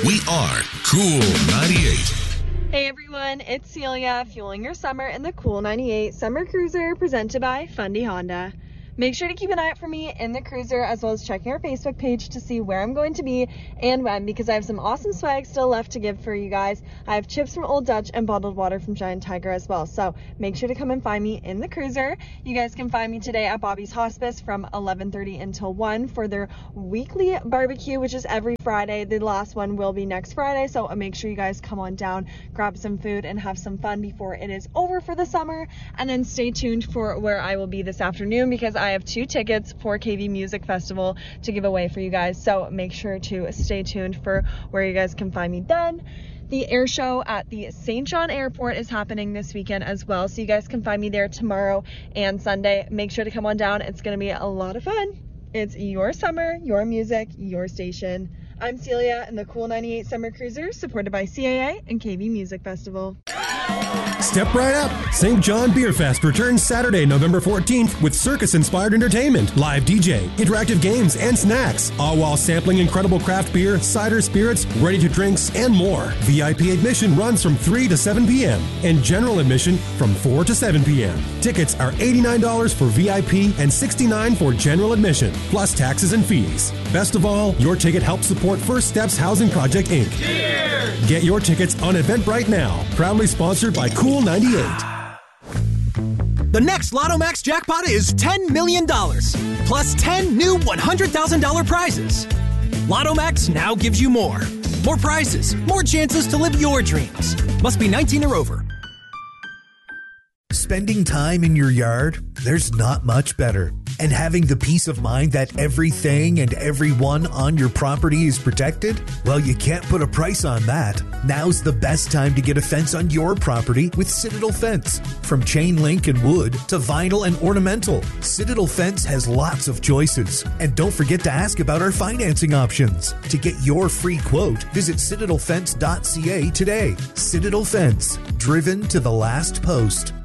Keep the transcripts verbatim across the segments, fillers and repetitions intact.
We are Cool ninety-eight. Hey everyone, it's Celia, fueling your summer in the Cool ninety-eight Summer Cruiser presented by Fundy Honda. Make sure to keep an eye out for me in the cruiser, as well as checking our Facebook page to see where I'm going to be and when, because I have some awesome swag still left to give for you guys. I have chips from Old Dutch and bottled water from Giant Tiger as well. So make sure to come and find me in the cruiser. You guys can find me today at Bobby's Hospice from eleven thirty until one for their weekly barbecue, which is every Friday. The last one will be next Friday. So make sure you guys come on down, grab some food, and have some fun before it is over for the summer. And then stay tuned for where I will be this afternoon, because I have two tickets for K V Music Festival to give away for you guys. So make sure to stay tuned for where you guys can find me then. The air show at the Saint John Airport is happening this weekend as well. So you guys can find me there tomorrow and Sunday. Make sure to come on down. It's going to be a lot of fun. It's your summer, your music, your station. I'm Celia in the Cool ninety-eight Summer Cruiser, supported by C A A and K V Music Festival. Step right up. Saint John Beer Fest returns Saturday, November fourteenth with circus-inspired entertainment, live D J, interactive games, and snacks, all while sampling incredible craft beer, cider, spirits, ready-to-drinks, and more. V I P admission runs from three to seven p.m. and general admission from four to seven p.m. Tickets are eighty-nine dollars for V I P and sixty-nine dollars for general admission, plus taxes and fees. Best of all, your ticket helps support First Steps Housing Project, Incorporated. Cheers! Get your tickets on Eventbrite now. Proudly sponsored by Cool ninety-eight. The next Lotto Max jackpot is ten million dollars, plus ten new one hundred thousand dollars prizes. Lotto Max now gives you more. More prizes, more chances to live your dreams. Must be nineteen or over. Spending time in your yard, there's not much better. And having the peace of mind that everything and everyone on your property is protected? Well, you can't put a price on that. Now's the best time to get a fence on your property with Citadel Fence. From chain link and wood to vinyl and ornamental, Citadel Fence has lots of choices. And don't forget to ask about our financing options. To get your free quote, visit citadel fence dot c a today. Citadel Fence, driven to the last post.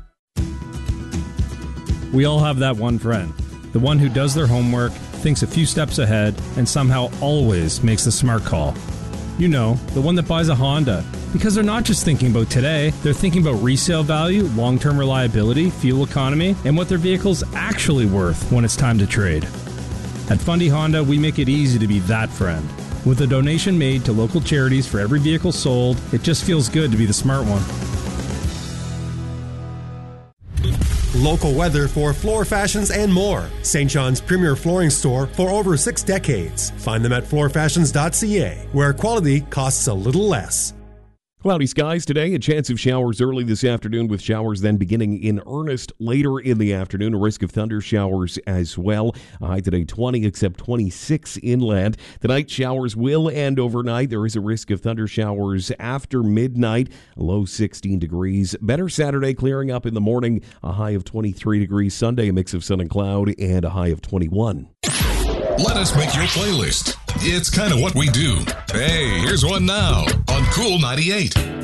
We all have that one friend. The one who does their homework, thinks a few steps ahead, and somehow always makes the smart call. You know, the one that buys a Honda. Because they're not just thinking about today, they're thinking about resale value, long-term reliability, fuel economy, and what their vehicle's actually worth when it's time to trade. At Fundy Honda, we make it easy to be that friend. With a donation made to local charities for every vehicle sold, it just feels good to be the smart one. Local weather for floor fashions and more. Saint John's premier flooring store for over six decades. Find them at floor fashions dot c a, where quality costs a little less. Cloudy skies today, a chance of showers early this afternoon, with showers then beginning in earnest later in the afternoon. A risk of thunder showers as well. A high today twenty, except twenty-six inland. Tonight showers will end overnight. There is a risk of thunder showers after midnight. A low sixteen degrees. Better Saturday, clearing up in the morning. A high of twenty-three degrees. Sunday, a mix of sun and cloud, and a high of twenty-one. Let us make your playlist. It's kind of what we do. Hey, here's one now on Cool ninety-eight.